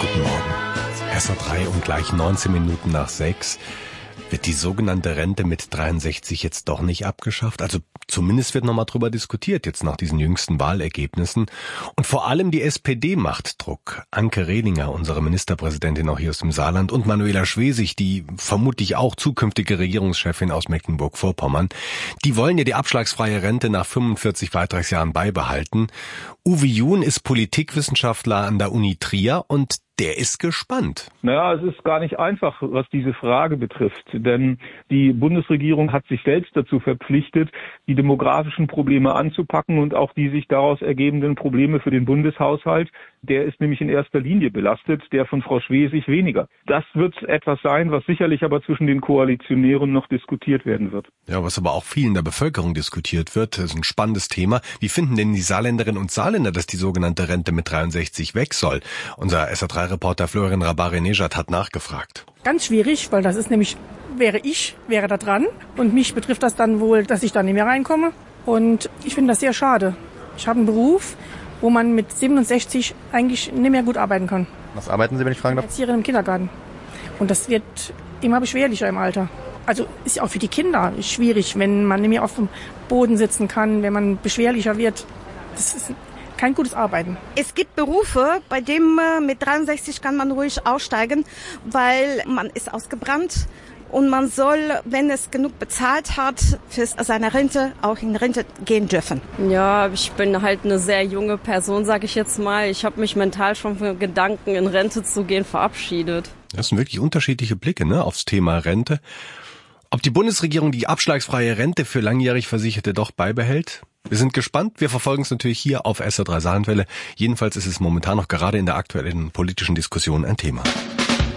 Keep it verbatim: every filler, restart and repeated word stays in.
Guten Morgen. S R drei und gleich neunzehn Minuten nach sechs. Wird die sogenannte Rente mit dreiundsechzig jetzt doch nicht abgeschafft? Also zumindest wird nochmal drüber diskutiert, jetzt nach diesen jüngsten Wahlergebnissen. Und vor allem die S P D macht Druck. Anke Rehlinger, unsere Ministerpräsidentin auch hier aus dem Saarland, und Manuela Schwesig, die vermutlich auch zukünftige Regierungschefin aus Mecklenburg-Vorpommern, die wollen ja die abschlagsfreie Rente nach fünfundvierzig Beitragsjahren beibehalten. Uwe Jun ist Politikwissenschaftler an der Uni Trier und der ist gespannt. Naja, es ist gar nicht einfach, was diese Frage betrifft. Denn die Bundesregierung hat sich selbst dazu verpflichtet, die demografischen Probleme anzupacken und auch die sich daraus ergebenden Probleme für den Bundeshaushalt. Der ist nämlich in erster Linie belastet, der von Frau Schwesig weniger. Das wird etwas sein, was sicherlich aber zwischen den Koalitionären noch diskutiert werden wird. Ja, was aber auch viel in der Bevölkerung diskutiert wird, das ist ein spannendes Thema. Wie finden denn die Saarländerinnen und Saarländer, dass die sogenannte Rente mit dreiundsechzig weg soll? Unser S R drei Reporter Florian Rabari-Nejad hat nachgefragt. Ganz schwierig, weil das ist nämlich, wäre ich, wäre da dran. Und mich betrifft das dann wohl, dass ich da nicht mehr reinkomme. Und ich finde das sehr schade. Ich habe einen Beruf, wo man mit siebenundsechzig eigentlich nicht mehr gut arbeiten kann. Was arbeiten Sie, wenn ich fragen darf? Erzieherin im Kindergarten. Und das wird immer beschwerlicher im Alter. Also ist ja auch für die Kinder schwierig, wenn man nicht mehr auf dem Boden sitzen kann, wenn man beschwerlicher wird. Das ist kein gutes Arbeiten. Es gibt Berufe, bei denen mit dreiundsechzig kann man ruhig aussteigen, weil man ist ausgebrannt und man soll, wenn es genug bezahlt hat, für seine Rente auch in Rente gehen dürfen. Ja, ich bin halt eine sehr junge Person, sage ich jetzt mal. Ich habe mich mental schon von Gedanken, in Rente zu gehen, verabschiedet. Das sind wirklich unterschiedliche Blicke, ne, aufs Thema Rente. Ob die Bundesregierung die abschlagsfreie Rente für langjährig Versicherte doch beibehält? Wir sind gespannt. Wir verfolgen es natürlich hier auf S R drei Saarlandwelle. Jedenfalls ist es momentan noch gerade in der aktuellen politischen Diskussion ein Thema.